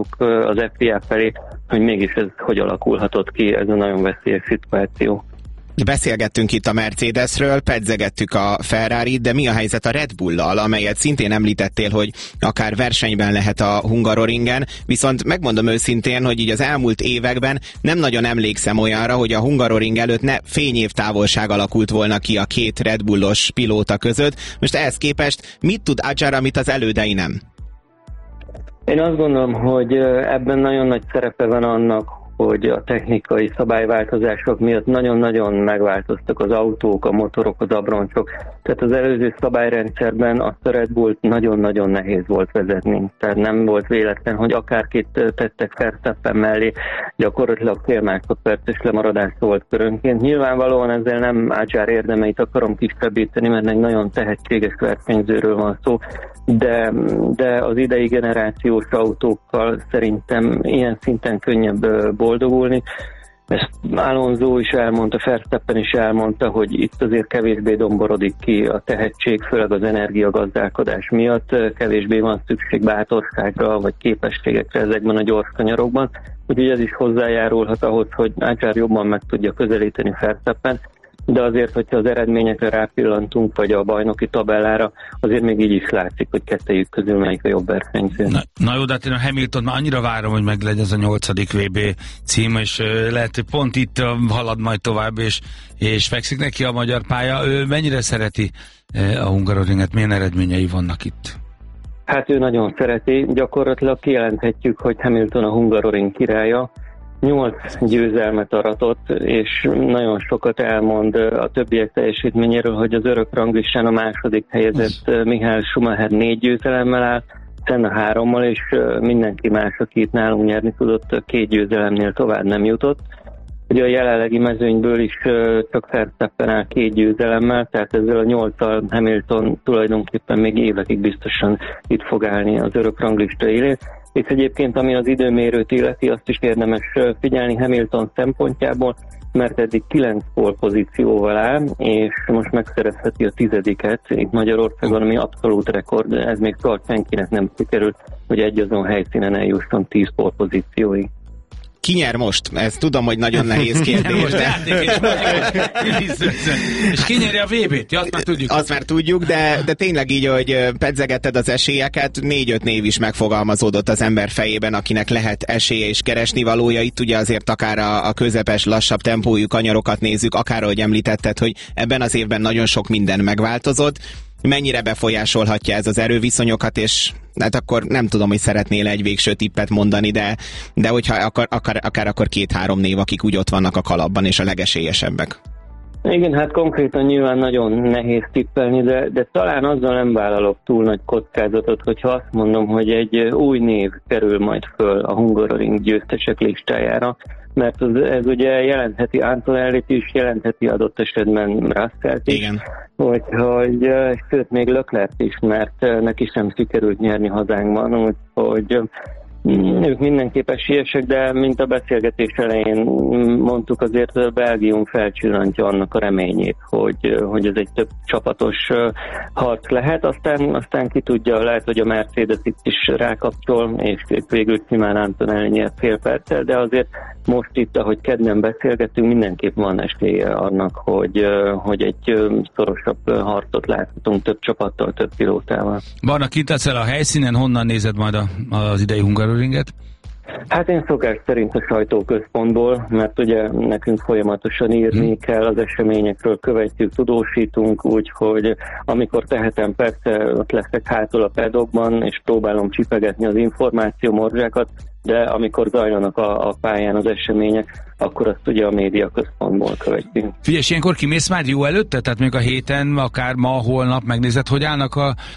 az FIA felé, hogy mégis ez hogy alakulhatott ki, ez a nagyon veszélyes szituáció. Beszélgettünk itt a Mercedesről, pedzegettük a Ferrarit, de mi a helyzet a Red Bull-lal, amelyet szintén említettél, hogy akár versenyben lehet a Hungaroringen, viszont megmondom őszintén, hogy így az elmúlt években nem nagyon emlékszem olyanra, hogy a Hungaroring előtt ne fényév távolság alakult volna ki a két Red Bullos pilóta között. Most ehhez képest mit tud Adjar, amit az elődei nem? Én azt gondolom, hogy ebben nagyon nagy szerepe van annak, hogy a technikai szabályváltozások miatt nagyon-nagyon megváltoztak az autók, a motorok, az abroncsok. Tehát az előző szabályrendszerben azt a Red Bullt nagyon-nagyon nehéz volt vezetni. Tehát nem volt véletlen, hogy akárkit tettek Verstappen mellé, gyakorlatilag fél másodperces lemaradás volt körönként. Nyilvánvalóan ezzel nem Adjar érdemeit akarom kisebbíteni, mert egy nagyon tehetséges versenyzőről van szó, de az idei generációs autókkal szerintem ilyen szinten könnyebb boldogulni. Ezt Alonso is elmondta, Verstappen is elmondta, hogy itt azért kevésbé domborodik ki a tehetség, főleg az energiagazdálkodás miatt, kevésbé van szükség bátorságra vagy képességekre ezekben a gyors kanyarokban. Úgyhogy ez is hozzájárulhat ahhoz, hogy Adjar jobban meg tudja közelíteni Verstappen, de azért, hogyha az eredményekre rápillantunk, vagy a bajnoki tabellára, azért még így is látszik, hogy kettejük közül melyik a jobb versenyző. Na jó, de hát én a Hamilton már annyira várom, hogy meg legyen ez a 8. VB cím, és lehet, hogy pont itt halad majd tovább, és fekszik neki a magyar pálya. Ő mennyire szereti a Hungaroringet, milyen eredményei vannak itt? Hát ő nagyon szereti, gyakorlatilag kijelenthetjük, hogy Hamilton a Hungaroring királya, 8 győzelmet aratott, és nagyon sokat elmond a többiek teljesítményéről, hogy az örök ranglistán a második helyezett Michael Schumacher 4 győzelemmel áll, Senna 3-mal, és mindenki más, aki itt nálunk nyerni tudott, 2 győzelemnél tovább nem jutott. Ugye a jelenlegi mezőnyből is csak Verstappen áll 2 győzelemmel, tehát ezzel a 8-tal Hamilton tulajdonképpen még évekig biztosan itt fog állni az örök ranglista élén. És egyébként, ami az időmérőt illeti, azt is érdemes figyelni Hamilton szempontjából, mert eddig 9 pole pozícióval áll, és most megszerezheti a 10-et itt Magyarországon, ami abszolút rekord, ez még soha senkinek nem sikerült, hogy egy azon helyszínen eljusson 10 pole pozícióig. Ki nyer most? Ezt tudom, hogy nagyon nehéz kérdés. És ki nyeri a VB-t? Ja, azt már tudjuk. Azt már tudjuk, de tényleg így, hogy pedzegetted az esélyeket, 4-5 név is megfogalmazódott az ember fejében, akinek lehet esélye és keresni valója. Itt ugye azért akár a közepes, lassabb tempójú kanyarokat nézzük, akár ahogy említetted, hogy ebben az évben nagyon sok minden megváltozott. Mennyire befolyásolhatja ez az erőviszonyokat, és hát akkor nem tudom, hogy szeretnél egy végső tippet mondani, de hogyha akár akkor 2-3 név, akik úgy ott vannak a kalapban, és a legesélyesebbek. Igen, hát konkrétan nyilván nagyon nehéz tippelni, de talán azzal nem vállalok túl nagy kockázatot, hogyha azt mondom, hogy egy új név kerül majd föl a Hungaroring győztesek listájára, mert ez ugye jelentheti Antonellit is, jelentheti adott esetben Russellt is, hogy sőt még Leclerc is, mert neki sem sikerült nyerni hazánkban, úgyhogy ők mindenképp esélyesek, de mint a beszélgetés elején mondtuk, azért Belgium felcsillantja annak a reményét, hogy ez egy több csapatos harc lehet, aztán ki tudja, lehet, hogy a Mercedes itt is rákapcsol, és végül simán Antonelli nyert fél perccel, de azért most itt, ahogy kedden beszélgettünk, mindenképp van esélye annak, hogy egy szorosabb harcot láthatunk több csapattal, több pilótával. Barna, kint leszel a helyszínen, honnan nézed majd az idei Hungaroringet? Hát én szokás szerint a sajtóközpontból, mert ugye nekünk folyamatosan írni kell az eseményekről, követjük, tudósítunk, úgyhogy amikor tehetem, persze ott leszek hátul a paddockban, és próbálom csipegetni az információ morzsákat, de amikor zajlanak a pályán az események, akkor azt ugye a médiaközpontból követjük. Figyelj, ilyenkor kimész már jó előtte? Tehát még a héten, akár ma, holnap megnézed, hogy állnak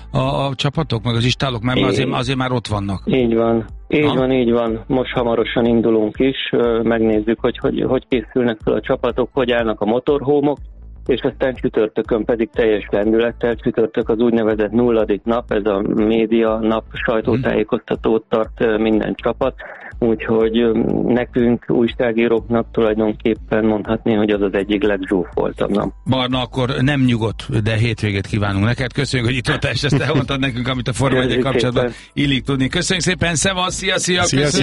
a csapatok, meg az istálok, mert azért már ott vannak. Így van. Így van. Most hamarosan indulunk is, megnézzük, hogy készülnek fel a csapatok, hogy állnak a motorhómok, és aztán csütörtökön pedig teljes lendülettel, csütörtök az úgynevezett 0. nap, ez a média nap, sajtótájékoztatót tart minden csapat, úgyhogy nekünk újságíróknak tulajdonképpen mondhatni, hogy az az egyik legzsúfoltabb nap. Barna, akkor nem nyugodt, de hétvégét kívánunk neked. Köszönjük, hogy itt voltál, és ezt elmondtad nekünk, amit a Forma 1 kapcsolatban illik tudni. Köszönjük szépen, szevasz, szia!